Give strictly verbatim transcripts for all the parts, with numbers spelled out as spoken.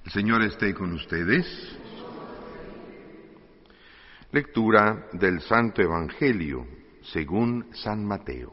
El Señor esté con ustedes. Lectura del Santo Evangelio según San Mateo.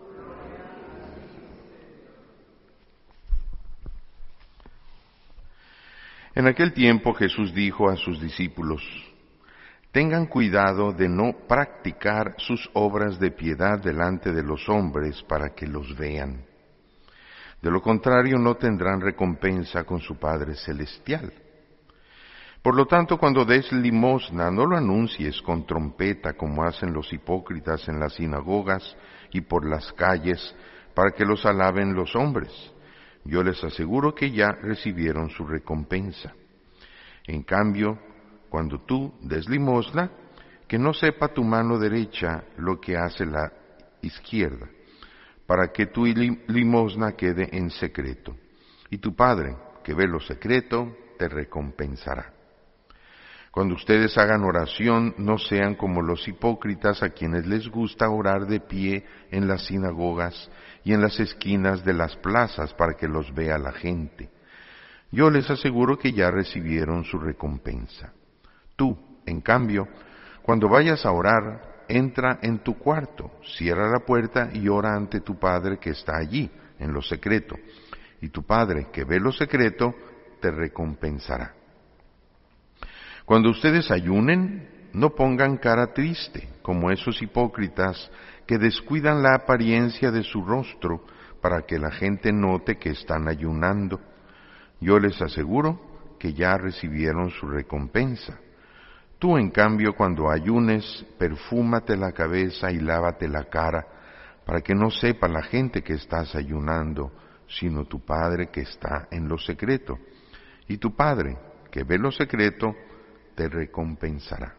En aquel tiempo Jesús dijo a sus discípulos: tengan cuidado de no practicar sus obras de piedad delante de los hombres para que los vean. De lo contrario, no tendrán recompensa con su Padre Celestial. Por lo tanto, cuando des limosna, no lo anuncies con trompeta como hacen los hipócritas en las sinagogas y por las calles, para que los alaben los hombres. Yo les aseguro que ya recibieron su recompensa. En cambio, cuando tú des limosna, que no sepa tu mano derecha lo que hace la izquierda, para que tu limosna quede en secreto, y tu Padre, que ve lo secreto, te recompensará. Cuando ustedes hagan oración, no sean como los hipócritas a quienes les gusta orar de pie en las sinagogas y en las esquinas de las plazas para que los vea la gente. Yo les aseguro que ya recibieron su recompensa. Tú, en cambio, cuando vayas a orar, entra en tu cuarto, cierra la puerta y ora ante tu Padre que está allí, en lo secreto. Y tu Padre, que ve lo secreto, te recompensará. Cuando ustedes ayunen, no pongan cara triste, como esos hipócritas que descuidan la apariencia de su rostro para que la gente note que están ayunando. Yo les aseguro que ya recibieron su recompensa. Tú, en cambio, cuando ayunes, perfúmate la cabeza y lávate la cara, para que no sepa la gente que estás ayunando, sino tu Padre que está en lo secreto. Y tu Padre, que ve lo secreto, te recompensará.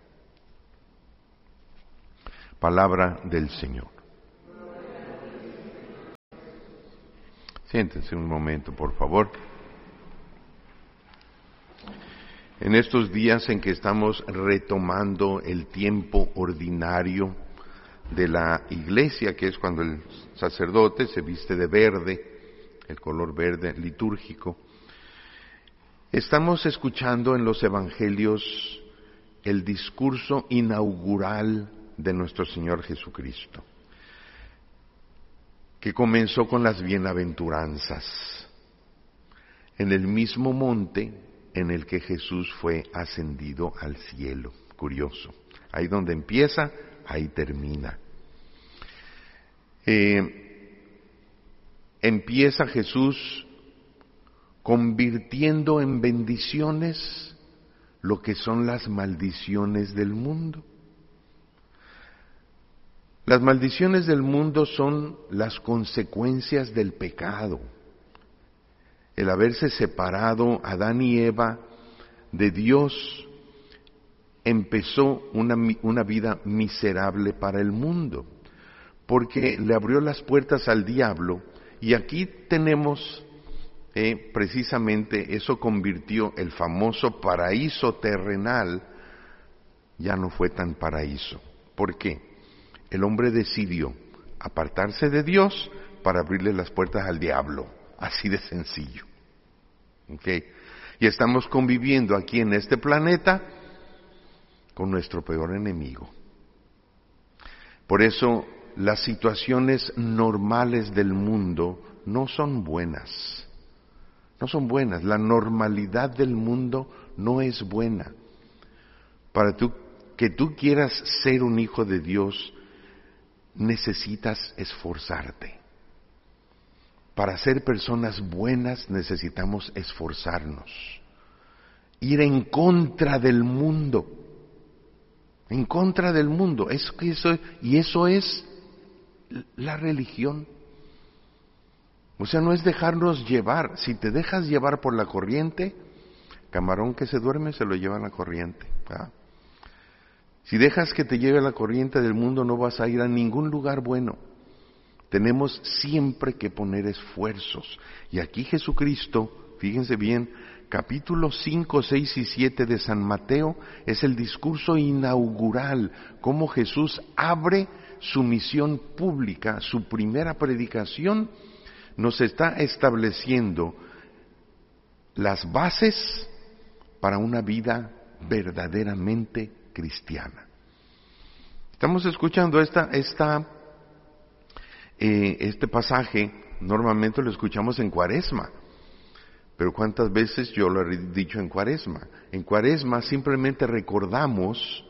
Palabra del Señor. Siéntense un momento, por favor. En estos días en que estamos retomando el tiempo ordinario de la iglesia, que es cuando el sacerdote se viste de verde, el color verde litúrgico, estamos escuchando en los evangelios el discurso inaugural de nuestro Señor Jesucristo, que comenzó con las bienaventuranzas, en el mismo monte en el que Jesús fue ascendido al cielo. Curioso. Ahí donde empieza, ahí termina. Eh, empieza Jesús convirtiendo en bendiciones lo que son las maldiciones del mundo. Las maldiciones del mundo son las consecuencias del pecado. El haberse separado Adán y Eva de Dios empezó una, una vida miserable para el mundo, porque le abrió las puertas al diablo, y aquí tenemos eh, precisamente eso convirtió el famoso paraíso terrenal, ya no fue tan paraíso. ¿Por qué? El hombre decidió apartarse de Dios para abrirle las puertas al diablo. Así de sencillo. ¿Okay? Y estamos conviviendo aquí en este planeta con nuestro peor enemigo. Por eso las situaciones normales del mundo no son buenas. No son buenas. La normalidad del mundo no es buena. Para tú, que tú quieras ser un hijo de Dios, necesitas esforzarte. Para ser personas buenas necesitamos esforzarnos, ir en contra del mundo, en contra del mundo. Es que eso, y eso es la religión. O sea, no es dejarnos llevar. Si te dejas llevar por la corriente, camarón que se duerme se lo lleva la corriente. ¿Ah? Si dejas que te lleve la corriente del mundo, no vas a ir a ningún lugar bueno. Tenemos siempre que poner esfuerzos. Y aquí Jesucristo, fíjense bien, capítulos cinco, seis y siete de San Mateo es el discurso inaugural, cómo Jesús abre su misión pública, su primera predicación, nos está estableciendo las bases para una vida verdaderamente cristiana. Estamos escuchando esta, esta, eh, este pasaje, normalmente lo escuchamos en Cuaresma, pero ¿cuántas veces yo lo he dicho en Cuaresma? En Cuaresma simplemente recordamos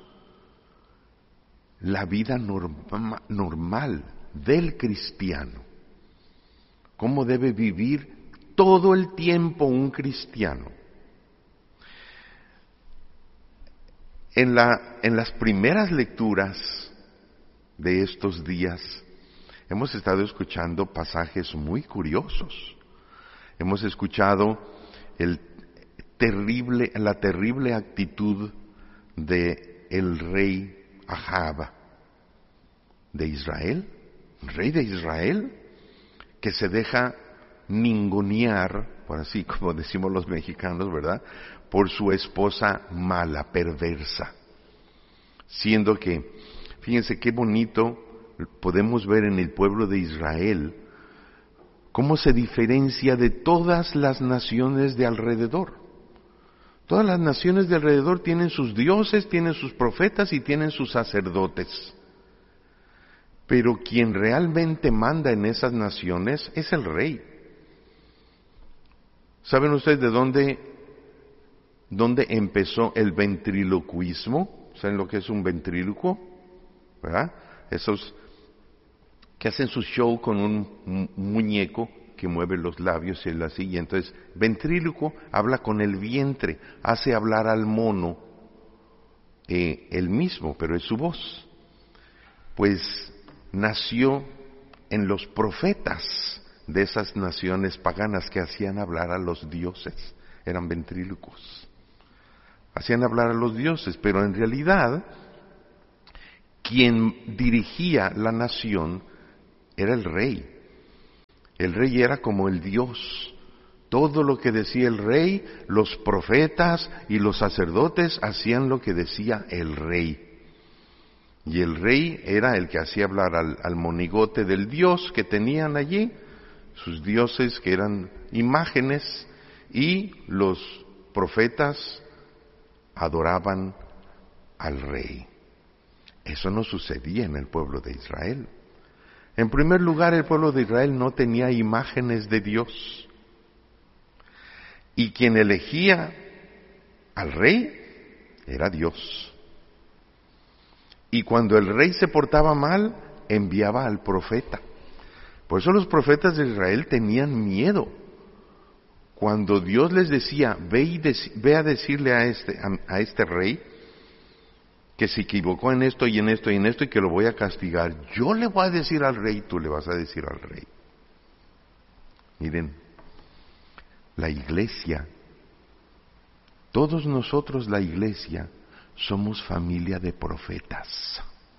la vida norma, normal del cristiano, cómo debe vivir todo el tiempo un cristiano. En, la, en las primeras lecturas de estos días hemos estado escuchando pasajes muy curiosos. Hemos escuchado el terrible, la terrible actitud de el rey Ahab de Israel, rey de Israel, que se deja ningunear, por así como decimos los mexicanos, ¿verdad?, por su esposa mala, perversa. Siendo que, fíjense qué bonito podemos ver en el pueblo de Israel cómo se diferencia de todas las naciones de alrededor. Todas las naciones de alrededor tienen sus dioses, tienen sus profetas y tienen sus sacerdotes. Pero quien realmente manda en esas naciones es el rey. ¿Saben ustedes de dónde, dónde empezó el ventriloquismo? ¿Saben lo que es un ventrílocuo? ¿Verdad? Esos que hacen su show con un muñeco que mueve los labios y él así, y entonces ventrílocuo habla con el vientre, hace hablar al mono eh, él mismo, pero es su voz. Pues nació en los profetas de esas naciones paganas que hacían hablar a los dioses, eran ventrílocos, hacían hablar a los dioses, pero en realidad quien dirigía la nación era el rey. El rey era como el Dios. Todo lo que decía el rey, los profetas y los sacerdotes hacían lo que decía el rey. Y el rey era el que hacía hablar al, al monigote del dios que tenían allí, sus dioses que eran imágenes, y los profetas adoraban al rey. Eso no sucedía en el pueblo de Israel. En primer lugar, el pueblo de Israel no tenía imágenes de Dios. Y quien elegía al rey era Dios. Y cuando el rey se portaba mal, enviaba al profeta. Por eso los profetas de Israel tenían miedo. Cuando Dios les decía, ve, y dec- ve a decirle a este, a, a este rey que se equivocó en esto y en esto y en esto y que lo voy a castigar, yo le voy a decir al rey, tú le vas a decir al rey. Miren, la iglesia, todos nosotros la iglesia, somos familia de profetas.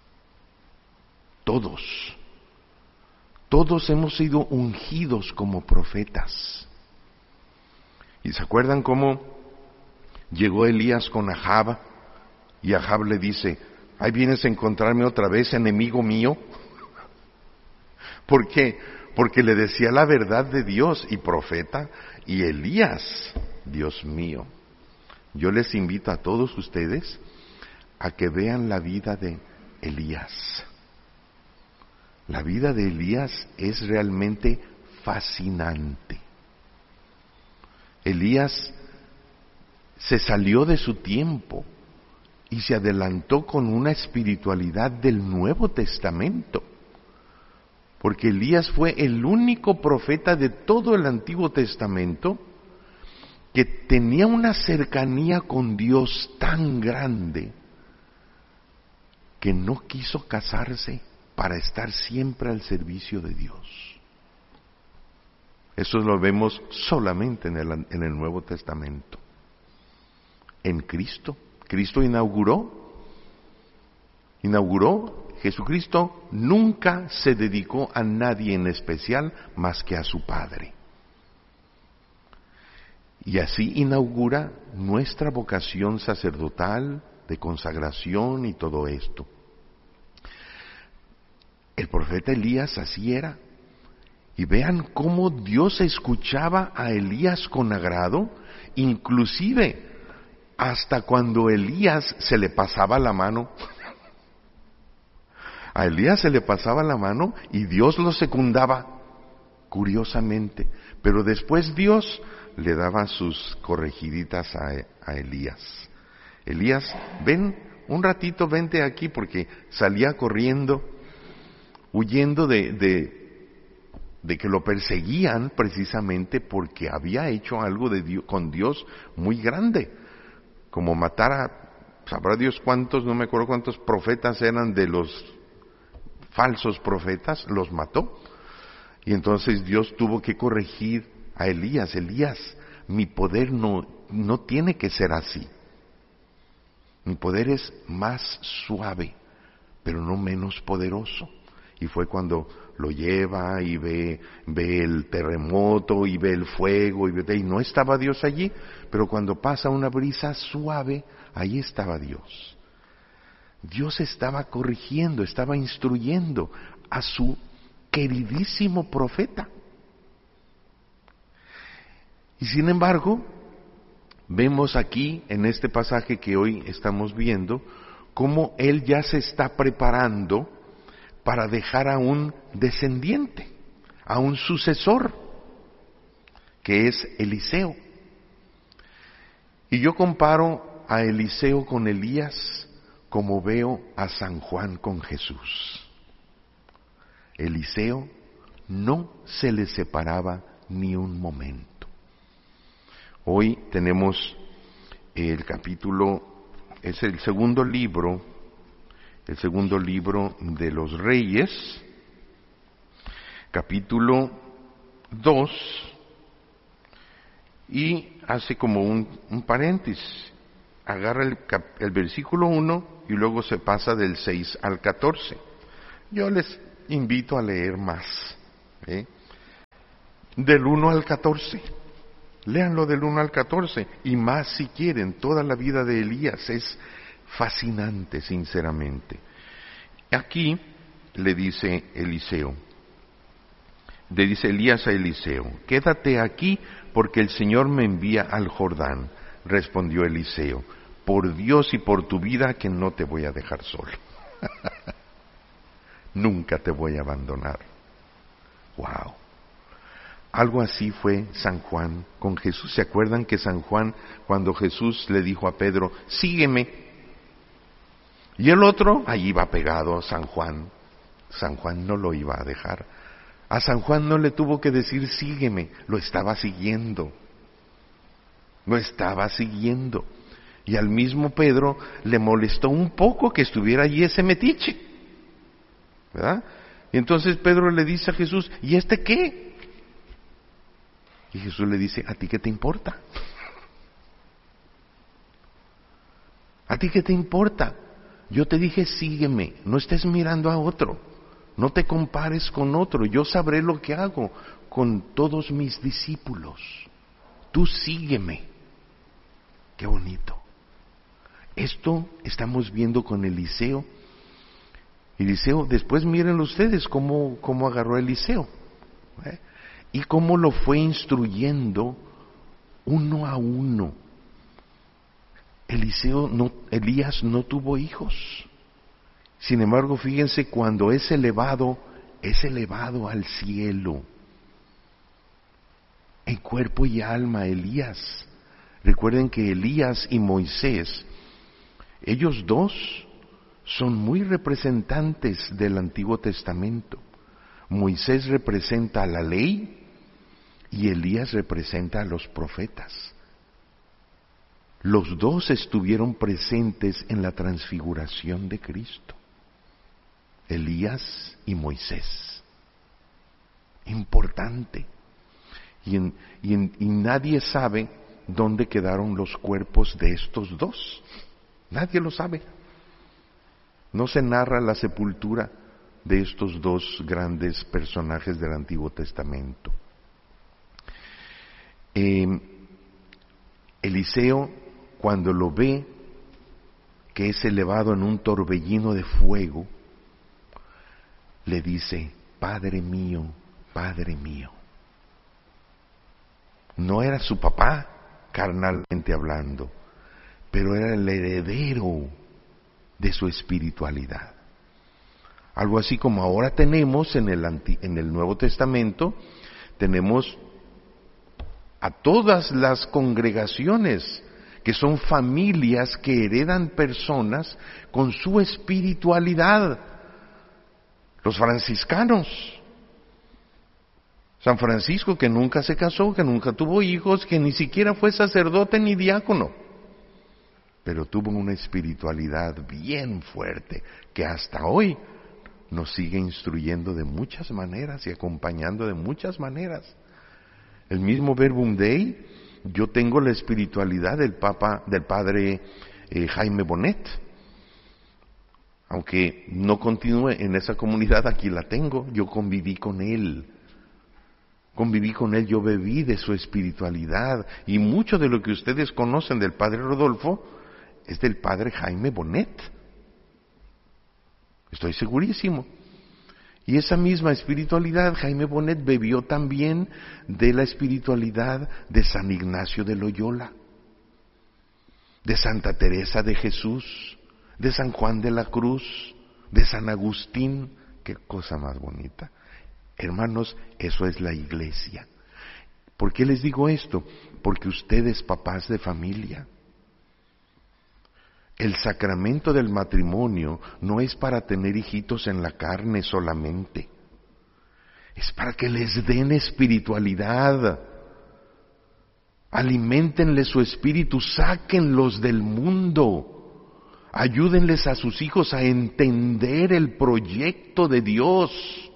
Todos. Todos hemos sido ungidos como profetas. ¿Y se acuerdan cómo llegó Elías con Ahab? Y Ahab le dice, ahí vienes a encontrarme otra vez, enemigo mío. ¿Por qué? Porque le decía la verdad de Dios y profeta, y Elías, Dios mío. Yo les invito a todos ustedes a que vean la vida de Elías. La vida de Elías es realmente fascinante. Elías se salió de su tiempo y se adelantó con una espiritualidad del Nuevo Testamento, porque Elías fue el único profeta de todo el Antiguo Testamento que tenía una cercanía con Dios tan grande que no quiso casarse para estar siempre al servicio de Dios. Eso lo vemos solamente en el, en el Nuevo Testamento. En Cristo. Cristo inauguró, inauguró, Jesucristo nunca se dedicó a nadie en especial más que a su Padre. Y así inaugura nuestra vocación sacerdotal, de consagración y todo esto. El profeta Elías así era. Y vean cómo Dios escuchaba a Elías con agrado, inclusive hasta cuando Elías se le pasaba la mano. A Elías se le pasaba la mano y Dios lo secundaba, curiosamente. Pero después Dios le daba sus corregiditas a, a Elías. Elías, ven un ratito, vente aquí, porque salía corriendo, huyendo de, de, de que lo perseguían precisamente porque había hecho algo de Dios, con Dios muy grande, como matar a, sabrá Dios cuántos, no me acuerdo cuántos profetas eran de los falsos profetas, los mató. Y entonces Dios tuvo que corregir a Elías. Elías, mi poder no, no tiene que ser así. Mi poder es más suave, pero no menos poderoso. Y fue cuando lo lleva y ve, ve el terremoto y ve el fuego y, ve, y no estaba Dios allí, pero cuando pasa una brisa suave, ahí estaba Dios. Dios estaba corrigiendo, estaba instruyendo a su queridísimo profeta. Y sin embargo, vemos aquí en este pasaje que hoy estamos viendo, cómo él ya se está preparando para dejar a un descendiente, a un sucesor, que es Eliseo. Y yo comparo a Eliseo con Elías como veo a San Juan con Jesús. Eliseo no se le separaba ni un momento. Hoy tenemos el capítulo, es el segundo libro, el segundo libro de los Reyes, capítulo dos, y hace como un, un paréntesis, agarra el, cap, el versículo uno y luego se pasa del seis al catorce. Yo les invito a leer más, ¿eh? Del uno al catorce. Léanlo del uno al catorce, y más si quieren. Toda la vida de Elías es fascinante, sinceramente. Aquí le dice Eliseo, le dice Elías a Eliseo, quédate aquí porque el Señor me envía al Jordán. Respondió Eliseo, por Dios y por tu vida que no te voy a dejar solo. Nunca te voy a abandonar. Wow. Algo así fue San Juan con Jesús. ¿Se acuerdan que San Juan, cuando Jesús le dijo a Pedro, sígueme? Y el otro, ahí iba pegado a San Juan. San Juan no lo iba a dejar. A San Juan no le tuvo que decir sígueme, lo estaba siguiendo. Lo estaba siguiendo. Y al mismo Pedro le molestó un poco que estuviera allí ese metiche, ¿verdad? Y entonces Pedro le dice a Jesús, ¿y este qué? Y Jesús le dice, ¿a ti qué te importa? ¿A ti qué te importa? Yo te dije, sígueme, no estés mirando a otro, no te compares con otro, yo sabré lo que hago con todos mis discípulos. Tú sígueme. Qué bonito. Esto estamos viendo con Eliseo. Eliseo, después miren ustedes cómo, cómo agarró a Eliseo, ¿eh? Y cómo lo fue instruyendo uno a uno. Eliseo no, Elías no tuvo hijos. Sin embargo, fíjense, cuando es elevado, es elevado al cielo. En cuerpo y alma, Elías. Recuerden que Elías y Moisés, ellos dos son muy representantes del Antiguo Testamento. Moisés representa a la ley y Elías representa a los profetas. Los dos estuvieron presentes en la transfiguración de Cristo. Elías y Moisés. Importante. Y, en, y, en, y nadie sabe dónde quedaron los cuerpos de estos dos. Nadie lo sabe. No se narra la sepultura de estos dos grandes personajes del Antiguo Testamento. Eh, Eliseo, cuando lo ve, que es elevado en un torbellino de fuego, le dice, Padre mío, Padre mío. No era su papá, carnalmente hablando, pero era el heredero de su espiritualidad. Algo así como ahora tenemos en el, Anti- en el Nuevo Testamento, tenemos a todas las congregaciones que son familias que heredan personas con su espiritualidad. Los franciscanos, San Francisco, que nunca se casó, que nunca tuvo hijos, que ni siquiera fue sacerdote ni diácono, pero tuvo una espiritualidad bien fuerte que hasta hoy nos sigue instruyendo de muchas maneras y acompañando de muchas maneras. El mismo Verbum Dei, yo tengo la espiritualidad del Papa, del Padre eh, Jaime Bonet. Aunque no continúe en esa comunidad, aquí la tengo. Yo conviví con él. Conviví con él, yo bebí de su espiritualidad. Y mucho de lo que ustedes conocen del Padre Rodolfo es del Padre Jaime Bonet. Estoy segurísimo. Y esa misma espiritualidad, Jaime Bonet bebió también de la espiritualidad de San Ignacio de Loyola, de Santa Teresa de Jesús, de San Juan de la Cruz, de San Agustín. Qué cosa más bonita. Hermanos, eso es la iglesia. ¿Por qué les digo esto? Porque ustedes, papás de familia, el sacramento del matrimonio no es para tener hijitos en la carne solamente. Es para que les den espiritualidad. Aliméntenles su espíritu, sáquenlos del mundo. Ayúdenles a sus hijos a entender el proyecto de Dios.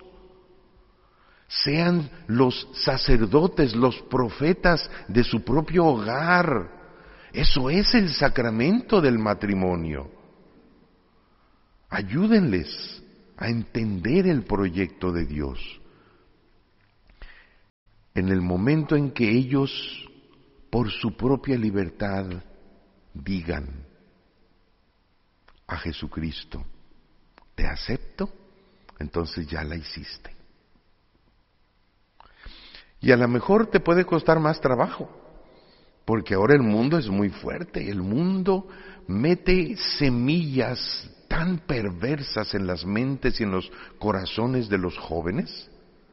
Sean los sacerdotes, los profetas de su propio hogar. Eso es el sacramento del matrimonio. Ayúdenles a entender el proyecto de Dios. En el momento en que ellos, por su propia libertad, digan a Jesucristo, te acepto, entonces ya la hiciste. Y a lo mejor te puede costar más trabajo, porque ahora el mundo es muy fuerte, el mundo mete semillas tan perversas en las mentes y en los corazones de los jóvenes,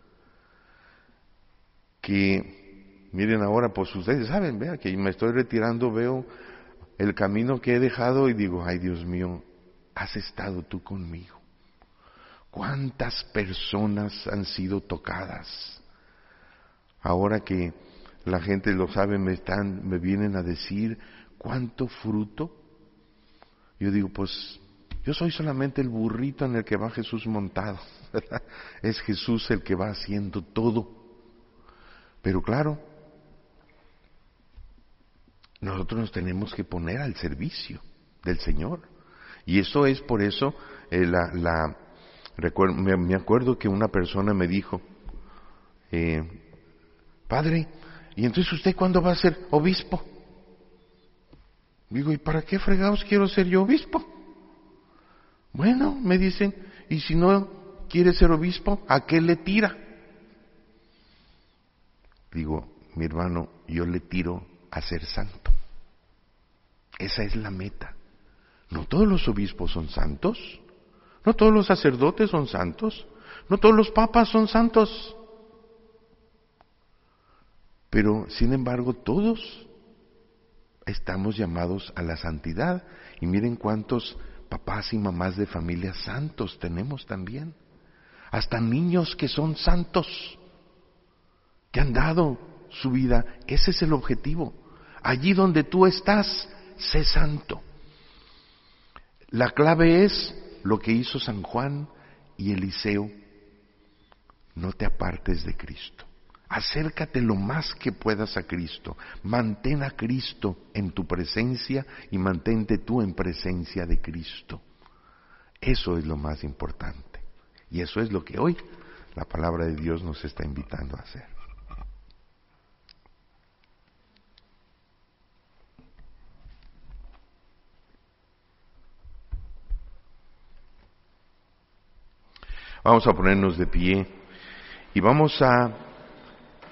que miren ahora, pues ustedes saben, vean que me estoy retirando, veo el camino que he dejado y digo, ay Dios mío, has estado tú conmigo. ¿Cuántas personas han sido tocadas? Ahora que la gente lo sabe, me están, me vienen a decir cuánto fruto. Yo digo, pues, yo soy solamente el burrito en el que va Jesús montado. Es Jesús el que va haciendo todo. Pero claro, nosotros nos tenemos que poner al servicio del Señor. Y eso es por eso, eh, la, la, recuerdo, me, me acuerdo que una persona me dijo, eh, Padre, ¿y entonces usted cuándo va a ser obispo? Digo, ¿y para qué fregados quiero ser yo obispo? Bueno, me dicen, ¿y si no quiere ser obispo, a qué le tira? Digo, mi hermano, yo le tiro a ser santo. Esa es la meta. No todos los obispos son santos, no todos los sacerdotes son santos, no todos los papas son santos. Pero, sin embargo, todos estamos llamados a la santidad. Y miren cuántos papás y mamás de familia santos tenemos también. Hasta niños que son santos, que han dado su vida. Ese es el objetivo. Allí donde tú estás, sé santo. La clave es lo que hizo San Juan y Eliseo. No te apartes de Cristo. Acércate lo más que puedas a Cristo. Mantén a Cristo en tu presencia y mantente tú en presencia de Cristo. Eso es lo más importante. Y eso es lo que hoy la palabra de Dios nos está invitando a hacer. Vamos a ponernos de pie y vamos a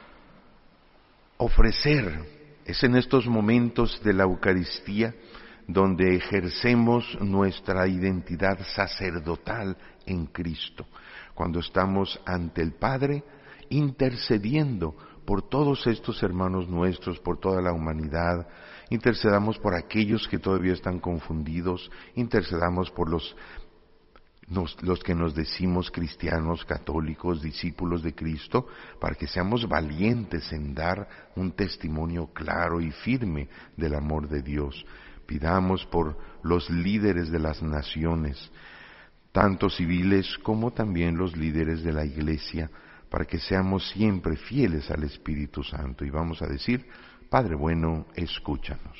ofrecer, es en estos momentos de la Eucaristía donde ejercemos nuestra identidad sacerdotal en Cristo, cuando estamos ante el Padre intercediendo por todos estos hermanos nuestros, por toda la humanidad. Intercedamos por aquellos que todavía están confundidos, intercedamos por los, nos, los que nos decimos cristianos, católicos, discípulos de Cristo, para que seamos valientes en dar un testimonio claro y firme del amor de Dios. Pidamos por los líderes de las naciones, tanto civiles como también los líderes de la Iglesia, para que seamos siempre fieles al Espíritu Santo. Y vamos a decir: Padre bueno, escúchanos.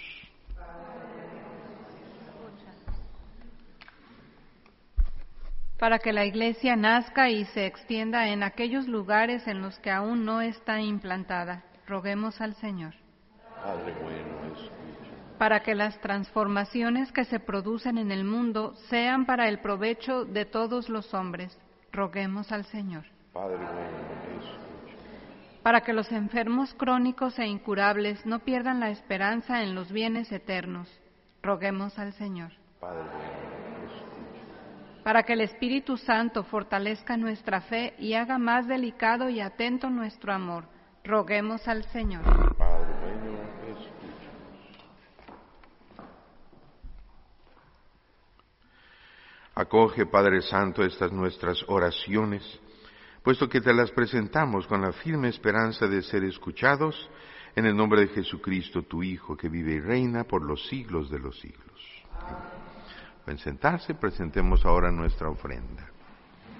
Para que la Iglesia nazca y se extienda en aquellos lugares en los que aún no está implantada, roguemos al Señor. Padre bueno, escúchanos. Para que las transformaciones que se producen en el mundo sean para el provecho de todos los hombres, roguemos al Señor. Padre bueno, escúchanos. Para que los enfermos crónicos e incurables no pierdan la esperanza en los bienes eternos, roguemos al Señor. Padre bueno, escúchanos. Para que el Espíritu Santo fortalezca nuestra fe y haga más delicado y atento nuestro amor, roguemos al Señor. Padre bueno, escúchanos. Acoge, Padre Santo, estas nuestras oraciones, puesto que te las presentamos con la firme esperanza de ser escuchados, en el nombre de Jesucristo, tu Hijo, que vive y reina por los siglos de los siglos. Pueden sentarse, presentemos ahora nuestra ofrenda.